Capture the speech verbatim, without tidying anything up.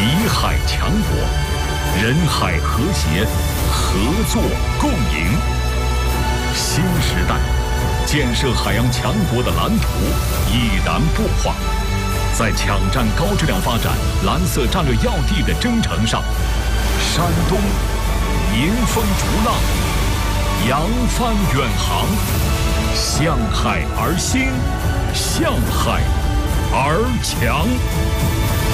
以海强国，人海和谐，合作共赢。新时代建设海洋强国的蓝图已然布画，在抢占高质量发展蓝色战略要地的征程上，山东迎风逐浪，扬帆远航，向海而兴，向海而强。